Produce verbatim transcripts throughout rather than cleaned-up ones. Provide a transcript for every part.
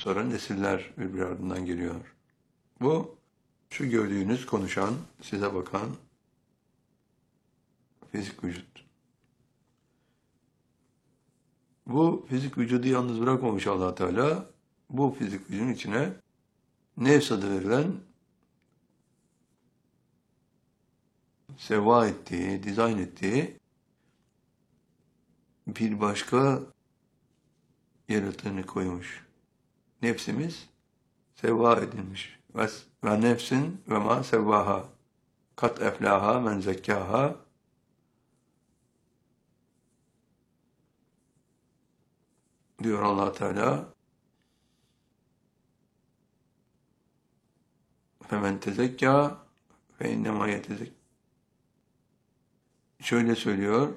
sonra nesiller birbiri ardından geliyor. Bu, şu gördüğünüz konuşan, size bakan fizik vücut. Bu fizik vücudu yalnız bırakmamış Allah Teala. Bu fizik vücudun içine nefs adı verilen, seva ettiği, dizayn ettiği bir başka yaratığını koymuş. Nefsimiz seva edilmiş. Ve, ve nefsin ve ma sevvaha. Kat eflaha men zekkaha. Diyor Allah Teala. Femen tezekka fe innema yetezek. Şöyle söylüyor.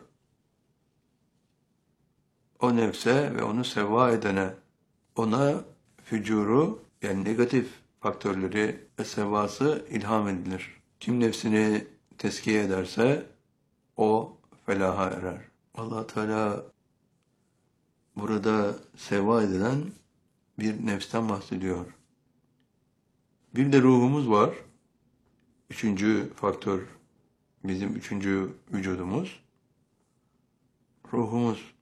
O nefse ve onu sevva edene, ona fücuru, yani negatif faktörleri ve sevvası ilham edilir. Kim nefsini teskiye ederse o felaha erer. Allah Teala burada sevva edilen bir nefsten bahsediyor. Bir de ruhumuz var. Üçüncü faktör, bizim üçüncü vücudumuz. Ruhumuz.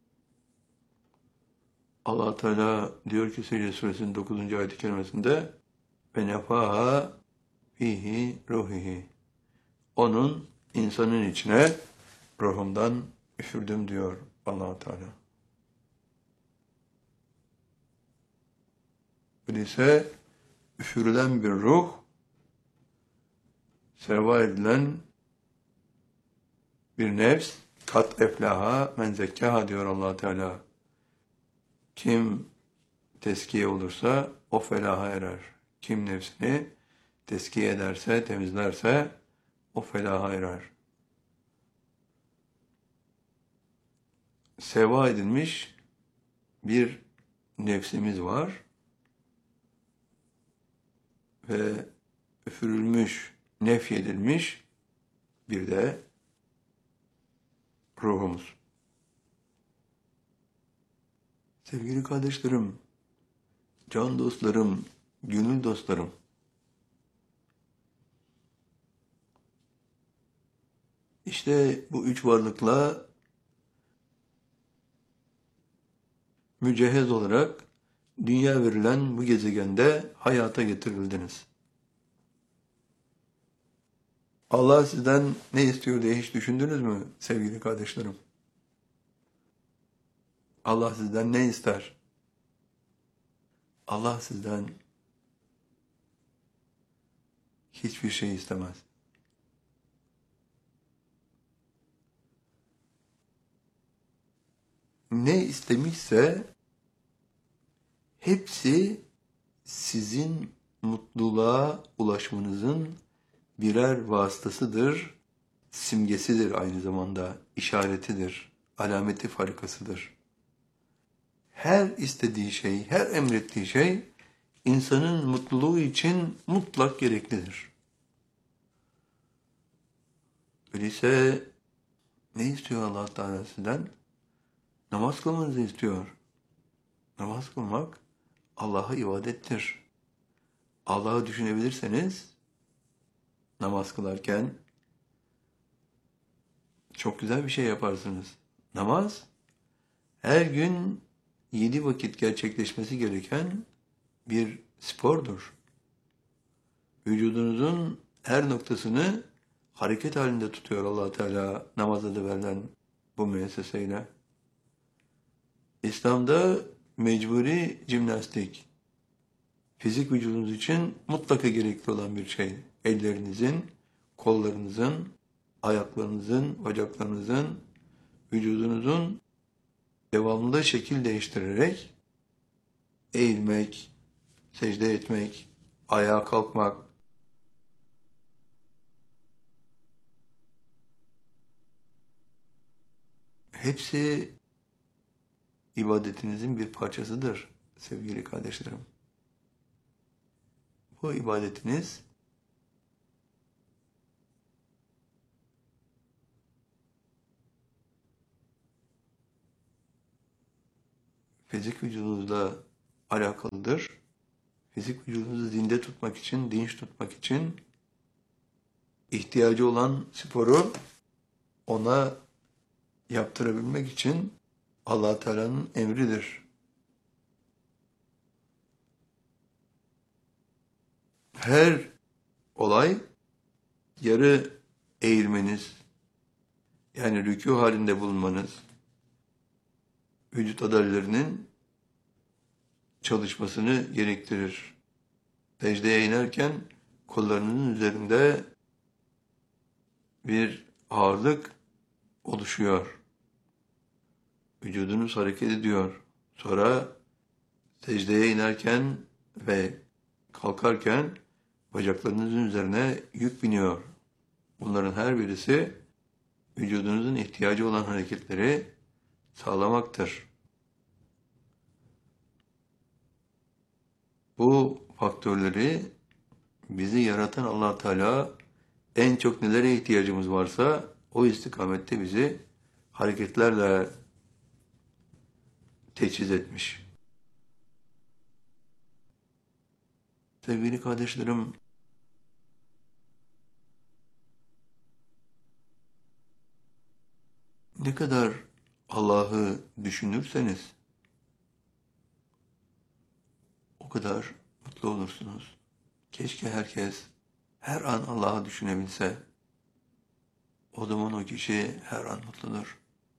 Allah Teala diyor ki Secde Suresinin dokuzuncu ayet-i kerimesinde ve nefaha fihi ruhihi. Onun, insanın içine ruhumdan üfürdüm diyor Allah Teala. Öyleyse üfürülen bir ruh, seva edilen bir nefs, kat eflaha men zekkaha diyor Allah Teala. Kim teskiye olursa o felaha erer. Kim nefsini teskiye ederse, temizlerse o felaha erer. Seva edilmiş bir nefsimiz var ve üfürülmüş, nefyedilmiş bir de ruhumuz. Sevgili kardeşlerim, can dostlarım, gönül dostlarım, işte bu üç varlıkla mücehhez olarak dünya verilen bu gezegende hayata getirildiniz. Allah sizden ne istiyor diye hiç düşündünüz mü sevgili kardeşlerim? Allah sizden ne ister? Allah sizden hiçbir şey istemez. Ne istemişse hepsi sizin mutluluğa ulaşmanızın birer vasıtasıdır, simgesidir aynı zamanda, işaretidir, alameti farikasıdır. Her istediği şey, her emrettiği şey insanın mutluluğu için mutlak gereklidir. Öyleyse ne istiyor Allah Teala sizden? Namaz kılmanızı istiyor. Namaz kılmak Allah'a ibadettir. Allah'ı düşünebilirseniz namaz kılarken çok güzel bir şey yaparsınız. Namaz her gün yedi vakit gerçekleşmesi gereken bir spordur. Vücudunuzun her noktasını hareket halinde tutuyor Allah Teala namaz adı verilen bu müesseseyle. İslam'da mecburi jimnastik, fizik vücudunuz için mutlaka gerekli olan bir şey. Ellerinizin, kollarınızın, ayaklarınızın, bacaklarınızın, vücudunuzun devamlı şekil değiştirerek eğilmek, secde etmek, ayağa kalkmak, hepsi ibadetinizin bir parçasıdır sevgili kardeşlerim. Bu ibadetiniz fizik vücudunuzda alakalıdır. Fizik vücudunuzu zinde tutmak için, dinç tutmak için ihtiyacı olan sporu ona yaptırabilmek için Allah Teala'nın emridir. Her olay yarı eğilmeniz, yani rükû halinde bulunmanız, vücut adallerinin çalışmasını gerektirir. Secdeye inerken kollarınızın üzerinde bir ağırlık oluşuyor. Vücudunuz hareket ediyor. Sonra secdeye inerken ve kalkarken bacaklarınızın üzerine yük biniyor. Bunların her birisi vücudunuzun ihtiyacı olan hareketleri sağlamaktır. Bu faktörleri bizi yaratan Allah Teala en çok nelere ihtiyacımız varsa o istikamette bizi hareketlerle teçhiz etmiş. Sevgili kardeşlerim, ne kadar Allah'ı düşünürseniz o kadar mutlu olursunuz. Keşke herkes her an Allah'ı düşünebilse. O zaman o kişi her an mutludur.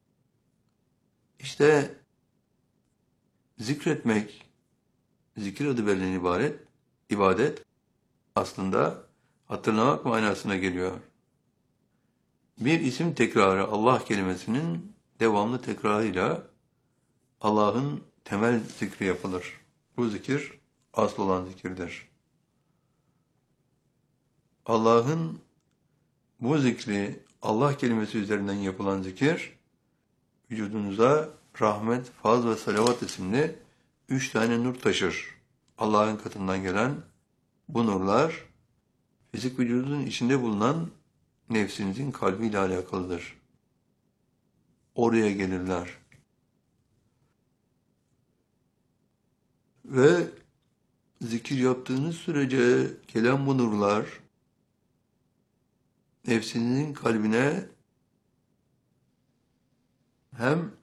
İşte zikretmek, zikir adı verilen ibaret, ibadet aslında hatırlamak manasına geliyor. Bir isim tekrarı Allah kelimesinin devamlı tekrarıyla Allah'ın temel zikri yapılır. Bu zikir asıl olan zikirdir. Allah'ın bu zikri, Allah kelimesi üzerinden yapılan zikir, vücudunuza rahmet, faz ve salavat isimli üç tane nur taşır. Allah'ın katından gelen bu nurlar, fizik vücudunun içinde bulunan nefsinizin kalbiyle alakalıdır. Oraya gelirler. Ve zikir yaptığınız sürece gelen bu nurlar, nefsinizin kalbine hem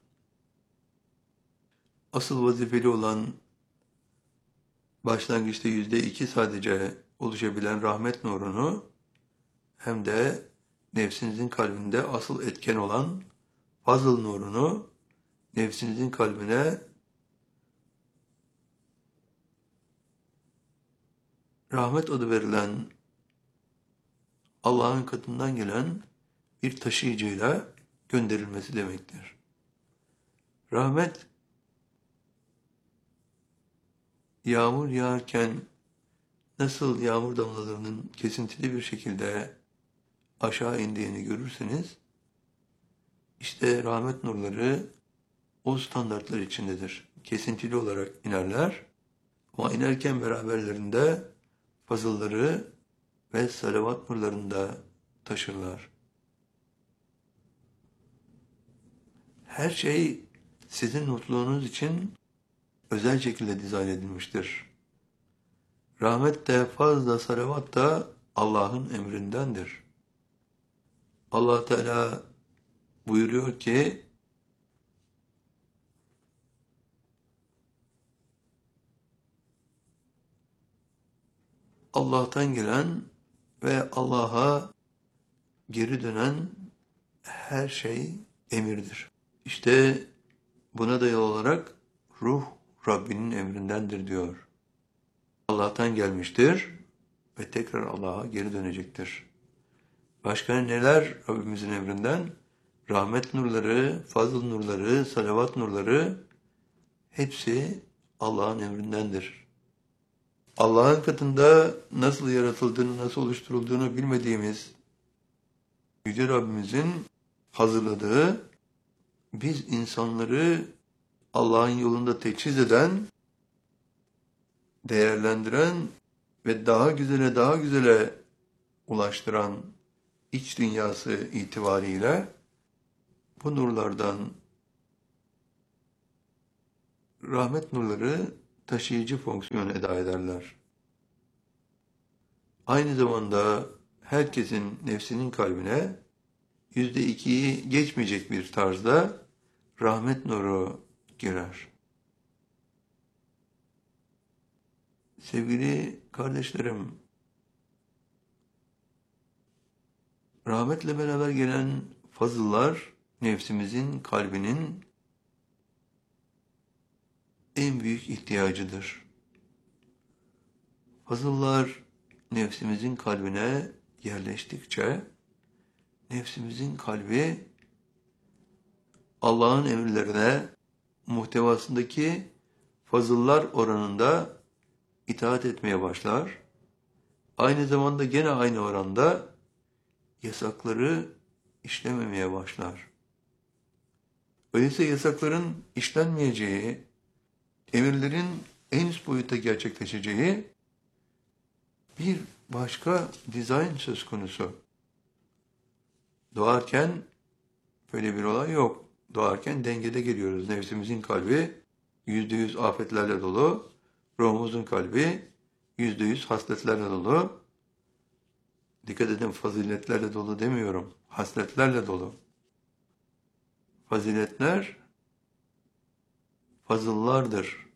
asıl vazifeli olan başlangıçta yüzde iki sadece oluşabilen rahmet nurunu hem de nefsinizin kalbinde asıl etken olan fazıl nurunu nefsinizin kalbine rahmet adı verilen Allah'ın katından gelen bir taşıyıcıyla gönderilmesi demektir. Rahmet, yağmur yağarken nasıl yağmur damlalarının kesintili bir şekilde aşağı indiğini görürseniz, işte rahmet nurları o standartlar içindedir. Kesintili olarak inerler ama inerken beraberlerinde fazılları ve salavat nurlarını da taşırlar. Her şey sizin mutluluğunuz için özel şekilde dizayn edilmiştir. Rahmet de, faz da, salavat da Allah'ın emrindendir. Allah Teala buyuruyor ki, Allah'tan gelen ve Allah'a geri dönen her şey emirdir. İşte buna dayalı olarak ruh Rabbinin emrindendir diyor. Allah'tan gelmiştir ve tekrar Allah'a geri dönecektir. Başka neler Rabbimizin emrinden? Rahmet nurları, fazıl nurları, salavat nurları hepsi Allah'ın emrindendir. Allah'ın katında nasıl yaratıldığını, nasıl oluşturulduğunu bilmediğimiz Yüce Rabbimizin hazırladığı, biz insanları Allah'ın yolunda teçhiz eden, değerlendiren ve daha güzele daha güzele ulaştıran iç dünyası itibariyle bu nurlardan rahmet nurları taşıyıcı fonksiyon eda ederler. Aynı zamanda herkesin nefsinin kalbine yüzde ikiyi geçmeyecek bir tarzda rahmet nuru girer. Sevgili kardeşlerim, rahmetle beraber gelen fazıllar nefsimizin kalbinin en büyük ihtiyacıdır. Fazıllar nefsimizin kalbine yerleştikçe nefsimizin kalbi Allah'ın emirlerine muhtevasındaki fazıllar oranında itaat etmeye başlar. Aynı zamanda gene aynı oranda yasakları işlememeye başlar. Öyleyse yasakların işlenmeyeceği, emirlerin en üst boyutta gerçekleşeceği bir başka dizayn söz konusu. Doğarken böyle bir olay yok. Doğarken dengede geliyoruz. Nefsimizin kalbi yüzde yüz afetlerle dolu, ruhumuzun kalbi yüzde yüz hasletlerle dolu. Dikkat edin, faziletlerle dolu demiyorum. Hasletlerle dolu. Faziletler fazıllardır.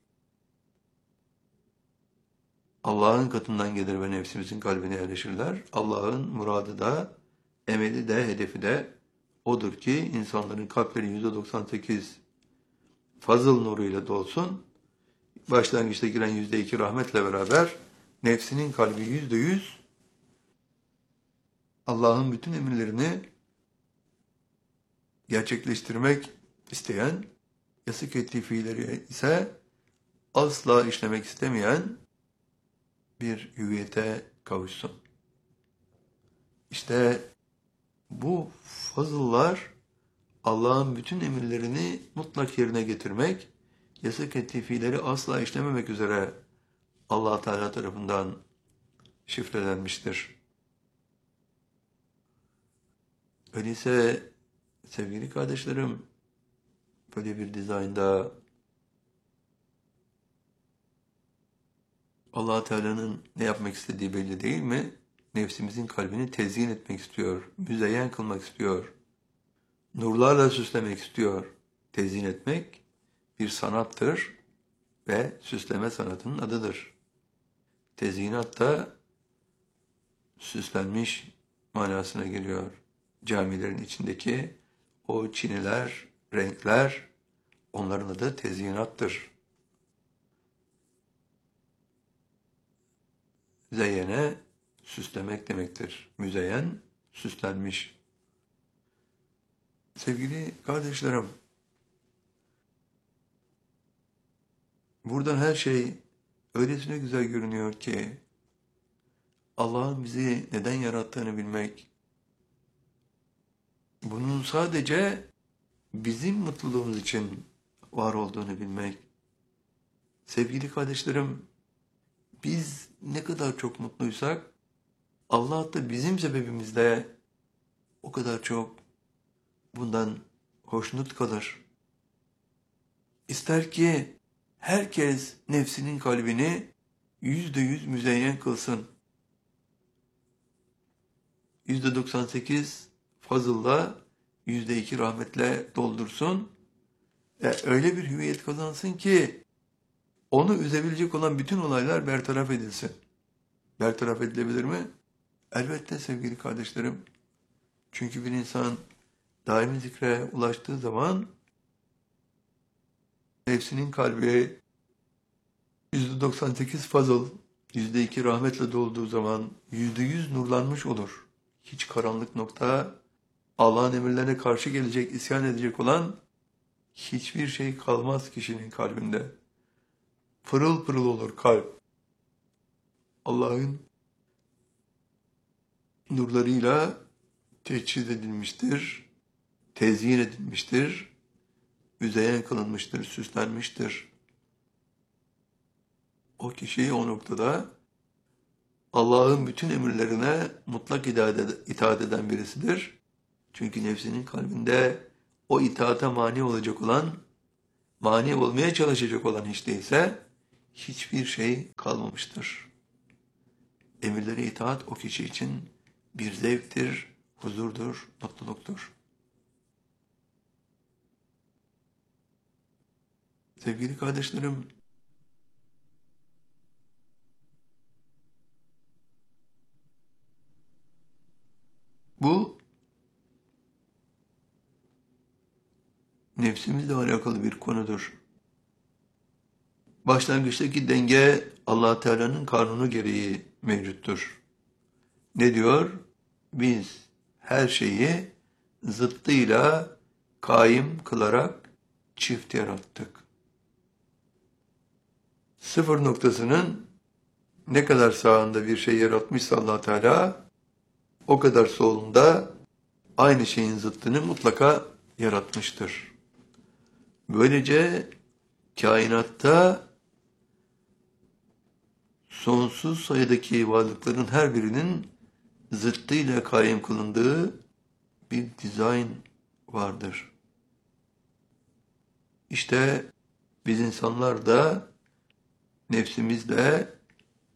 Allah'ın katından gelir ve nefsimizin kalbine yerleşirler. Allah'ın muradı da, emeli de, hedefi de odur ki insanların kalpleri yüzde doksan sekiz fazıl nuruyla dolsun. Başlangıçta giren yüzde iki rahmetle beraber nefsinin kalbi yüzde yüz Allah'ın bütün emirlerini gerçekleştirmek isteyen, yasak ettiği fiilleri ise asla işlemek istemeyen bir hüviyete kavuşsun. İşte bu fazıllar Allah'ın bütün emirlerini mutlak yerine getirmek, yasak ettiği fiilleri asla işlememek üzere Allah Teala tarafından şifrelenmiştir. Öyleyse sevgili kardeşlerim, böyle bir dizaynda Allah Teala'nın ne yapmak istediği belli değil mi? Nefsimizin kalbini tezyin etmek istiyor, müzeyyen kılmak istiyor, nurlarla süslemek istiyor. Tezyin etmek bir sanattır ve süsleme sanatının adıdır. Tezyinat da süslenmiş manasına geliyor. Camilerin içindeki o çiniler, renkler, onların adı tezyinattır. Zeyyene, süslemek demektir. Müzeyyen, süslenmiş. Sevgili kardeşlerim, buradan her şey öylesine güzel görünüyor ki, Allah'ın bizi neden yarattığını bilmek, bunun sadece bizim mutluluğumuz için var olduğunu bilmek. Sevgili kardeşlerim, biz ne kadar çok mutluysak, Allah da bizim sebebimizde o kadar çok bundan hoşnut kalır. İster ki herkes nefsinin kalbini yüzde yüz müzeyyen kılsın. Yüzde doksan sekiz fazılla, yüzde iki rahmetle doldursun. E, öyle bir hüviyet kazansın ki onu üzebilecek olan bütün olaylar bertaraf edilsin. Bertaraf edilebilir mi? Elbette sevgili kardeşlerim. Çünkü bir insan daimi zikre ulaştığı zaman nefsinin kalbi yüzde doksan sekiz fazıl, yüzde iki rahmetle dolduğu zaman yüzde yüz nurlanmış olur. Hiç karanlık nokta, Allah'ın emirlerine karşı gelecek, isyan edecek olan hiçbir şey kalmaz kişinin kalbinde. Pırıl pırıl olur kalp. Allah'ın nurlarıyla teçhiz edilmiştir, tezyin edilmiştir, müzeyyen kılınmıştır, süslenmiştir. O kişi o noktada Allah'ın bütün emirlerine mutlak itaat eden birisidir. Çünkü nefsinin kalbinde o itaata mani olacak olan, mani olmaya çalışacak olan hiç değilse, hiçbir şey kalmamıştır. Emirlere itaat o kişi için bir zevktir, huzurdur, mutluluktur. Sevgili kardeşlerim, bu nefsimizle alakalı bir konudur. Başlangıçtaki denge Allah Teala'nın kanunu gereği mevcuttur. Ne diyor? Biz her şeyi zıttıyla kaim kılarak çift yarattık. Sıfır noktasının ne kadar sağında bir şey yaratmışsa Allah Teala, o kadar solunda aynı şeyin zıttını mutlaka yaratmıştır. Böylece kainatta sonsuz sayıdaki varlıkların her birinin zıttıyla kaim kılındığı bir dizayn vardır. İşte biz insanlar da nefsimizle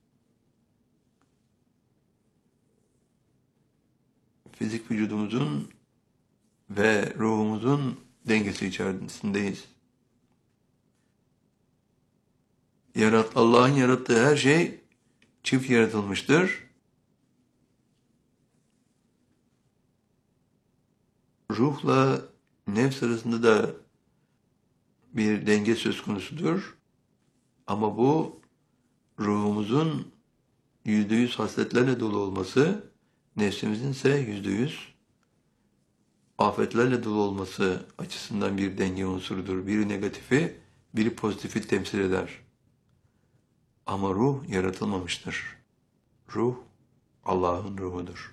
fizik vücudumuzun ve ruhumuzun dengesi içerisindeyiz. Yarat, Allah'ın yarattığı her şey çift yaratılmıştır. Ruhla nefs arasında da bir denge söz konusudur. Ama bu ruhumuzun yüzde yüz hasletlerle dolu olması, nefsimizin ise yüzde yüz afetlerle dolu olması açısından bir denge unsurudur. Biri negatifi, biri pozitifi temsil eder. Ama ruh yaratılmamıştır. Ruh Allah'ın ruhudur.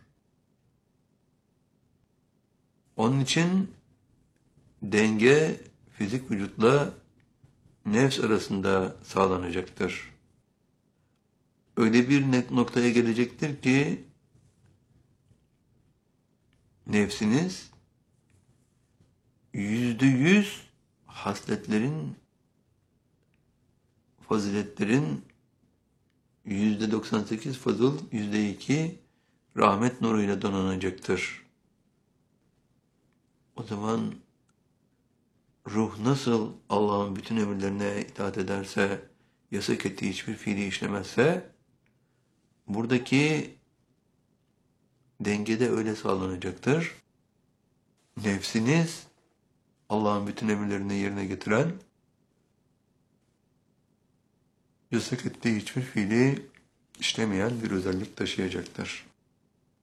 Onun için denge fizik vücutla nefs arasında sağlanacaktır. Öyle bir noktaya gelecektir ki nefsiniz yüzde yüz hasletlerin, faziletlerin yüzde doksan sekiz fazıl, yüzde iki rahmet nuruyla donanacaktır. O zaman ruh nasıl Allah'ın bütün emirlerine itaat ederse, yasak ettiği hiçbir fiili işlemezse, buradaki dengede öyle sağlanacaktır. Nefsiniz Allah'ın bütün emirlerini yerine getiren, yasak ettiği hiçbir fiili işlemeyen bir özellik taşıyacaktır.